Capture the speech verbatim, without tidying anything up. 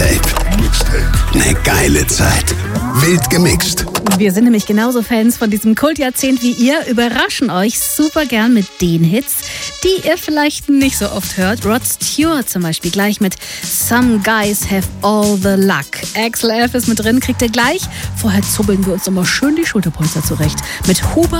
Mixtape. Eine geile Zeit. Wild gemixt. Wir sind nämlich genauso Fans von diesem Kultjahrzehnt wie ihr, überraschen euch super gern mit den Hits, die ihr vielleicht nicht so oft hört. Rod Stewart zum Beispiel gleich mit Some Guys Have All the Luck. Axel F ist mit drin, kriegt ihr gleich. Vorher zubbeln wir uns nochmal schön die Schulterpolster zurecht mit Huber